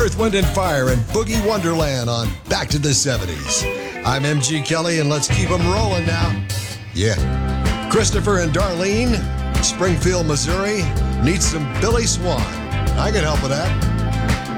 Earth, Wind, and Fire and Boogie Wonderland on Back to the 70s. I'm MG Kelly, and let's keep them rolling now. Yeah. Christopher and Darlene, Springfield, Missouri, need some Billy Swan. I can help with that.